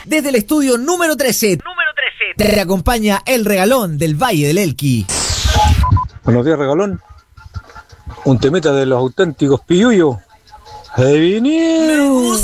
Desde el estudio número 13. Te acompaña el regalón del Valle del Elqui. Buenos días, regalón. Un temita de los auténticos Piyuyo. ¡Ahí vinieron!